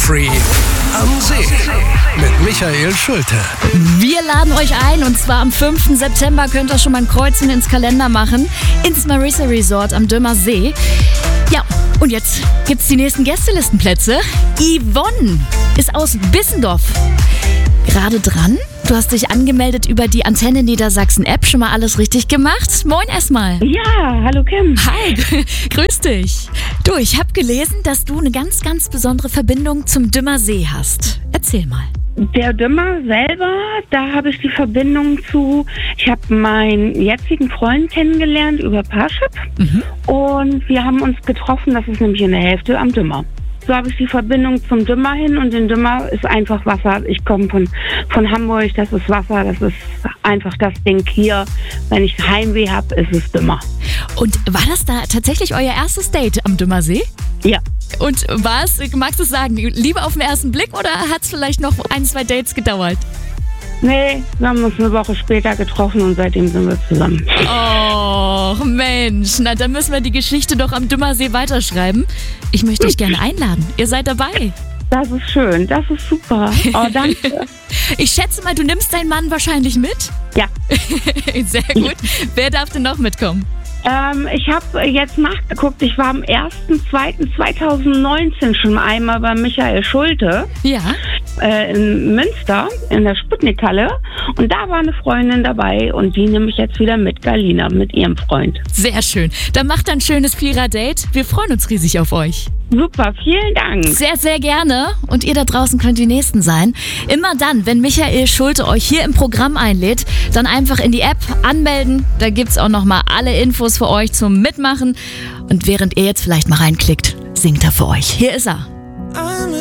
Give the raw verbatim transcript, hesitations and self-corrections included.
Free am See mit Michael Schulte. Wir laden euch ein und zwar am fünften September könnt ihr schon mal ein Kreuzchen ins Kalender machen. Ins Marissa Resort am Dümmer See. Ja, und jetzt gibt's die nächsten Gästelistenplätze. Yvonne ist aus Bissendorf gerade dran. Du hast dich angemeldet über die Antenne Niedersachsen-App. Schon mal alles richtig gemacht? Moin erstmal. Ja, hallo Kim. Hi, grüß dich. Du, ich habe gelesen, dass du eine ganz, ganz besondere Verbindung zum Dümmer See hast. Erzähl mal. Der Dümmer selber, da habe ich die Verbindung zu, ich habe meinen jetzigen Freund kennengelernt über Parship mhm. und wir haben uns getroffen, das ist nämlich in der Hälfte am Dümmer. So habe ich die Verbindung zum Dümmer hin und den Dümmer ist einfach Wasser. Ich komme von, von Hamburg, das ist Wasser, das ist einfach das Ding hier. Wenn ich Heimweh habe, ist es Dümmer. Und war das da tatsächlich euer erstes Date am Dümmer See? Ja. Und war es, magst du sagen, Liebe auf den ersten Blick oder hat es vielleicht noch ein, zwei Dates gedauert? Nee, wir haben uns eine Woche später getroffen und seitdem sind wir zusammen. Oh, Mensch. Na, dann müssen wir die Geschichte doch am Dümmer See weiterschreiben. Ich möchte euch gerne einladen. Ihr seid dabei. Das ist schön, das ist super. Oh, danke. Ich schätze mal, du nimmst deinen Mann wahrscheinlich mit? Ja. Sehr gut. Wer darf denn noch mitkommen? Ähm, ich habe jetzt nachgeguckt, ich war am ersten zweiten zweitausendneunzehn schon einmal bei Michael Schulte. Ja. Äh, in Münster, in der Sputnikhalle. Und da war eine Freundin dabei und die nehme ich jetzt wieder mit, Galina, mit ihrem Freund. Sehr schön. Dann macht ein schönes Vierer-Date. Wir freuen uns riesig auf euch. Super, vielen Dank. Sehr, sehr gerne. Und ihr da draußen könnt die Nächsten sein. Immer dann, wenn Michael Schulte euch hier im Programm einlädt, dann einfach in die App anmelden. Da gibt's auch nochmal alle Infos für euch zum Mitmachen. Und während ihr jetzt vielleicht mal reinklickt, singt er für euch. Hier ist er.